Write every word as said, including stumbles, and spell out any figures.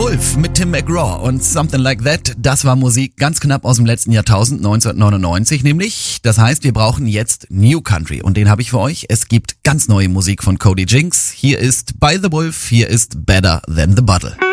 Wolf mit Tim McGraw und Something Like That, das war Musik ganz knapp aus dem letzten Jahrtausend, neunzehnhundertneunundneunzig nämlich. Das heißt, wir brauchen jetzt New Country und den habe ich für euch. Es gibt ganz neue Musik von Cody Jinks. Hier ist By the Wolf, hier ist Better Than the Bottle.